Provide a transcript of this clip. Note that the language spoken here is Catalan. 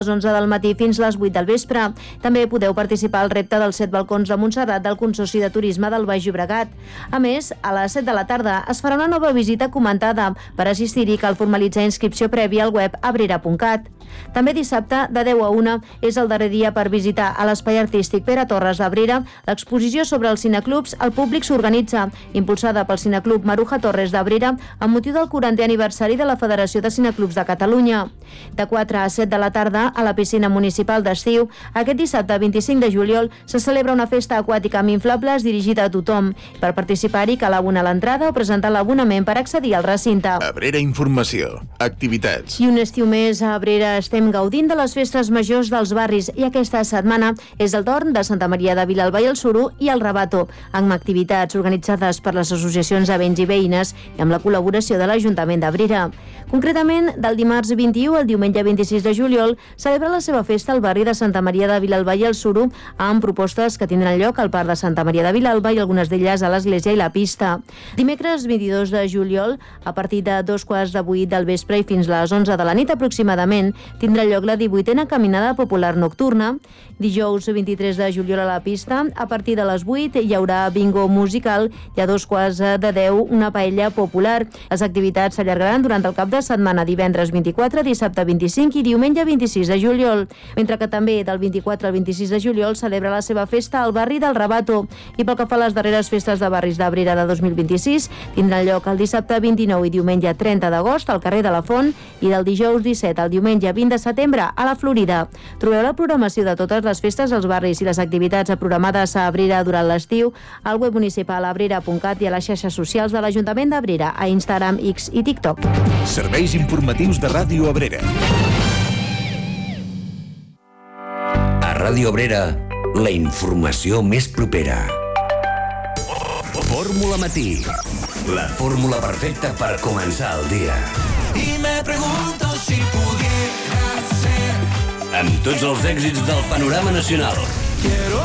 les 11 del matí fins les 8 del vespre. També podeu participar al repte dels 7 balcons de Montserrat del Consorci de Turisme del Baix Llobregat. A més, a les 7 de la tarda es farà una nova visita comentada. Per assistir-hi cal formalitzar inscripció prèvia al web abrera.cat. També dissabte, de 10 a 1, és el darrer dia per visitar a l'Espai Artístic Pere Torres d'Abrera l'exposició sobre els cineclubs El Públic s'organitza, impulsada pel Cineclub Maruja Torres d'Abrera amb motiu del 40è aniversari de la Federació de Cineclubs de Catalunya. De 4 a 7 de la tarda, a la piscina municipal d'estiu, aquest dissabte 25 de juliol se celebra una festa aquàtica amb inflables dirigida a tothom. Per participar-hi cal abonar l'entrada o presentar l'abonament per accedir al recinte. Abrera Informació. Activitats. I un estiu més a Abrera estem gaudint de les festes majors dels barris i aquesta setmana és el torn de Santa Maria de Vilalba i el Suro i el Rabato, amb activitats organitzades per les associacions de veïns i veïnes i amb la col·laboració de l'Ajuntament d'Abrera. Concretament, del dimarts 21 al diumenge 26 de juliol celebra la seva festa al barri de Santa Maria de Vilalba i el Suro amb propostes que tindran lloc al Parc de Santa Maria de Vilalba i algunes d'elles a l'Església i la Pista. Dimecres 22 de juliol, a partir de 2:15 del vespre i fins a les 11 de la nit aproximadament, tindrà lloc la 18a Caminada Popular Nocturna. Dijous 23 de juliol a la Pista, a partir de les 8 hi haurà bingo musical i a 9:45 una paella popular. Les activitats s'allargaran durant el cap de setmana, divendres 24, dissabte 25 i diumenge 26 de juliol, mentre que també del 24 al 26 de juliol celebra la seva festa al barri del Rabato. I pel que fa a les darreres festes de barris d'Abrera de 2026, tindran lloc el dissabte 29 i diumenge 30 d'agost al carrer de la Font i del dijous 17 al diumenge 20 de setembre a la Florida. Trobeu la programació de totes les festes als barris i les activitats programades a Abrera durant l'estiu al web municipal abrera.cat i a les xarxes socials de l'Ajuntament d'Abrera, a Instagram, X i TikTok. Serveis informatius de Ràdio Abrera. A Ràdio Abrera, la informació més propera. Fórmula Matí. La fórmula perfecta per començar el dia. Y me pregunto si pudiera ser. Amb tots els èxits del panorama nacional. Quiero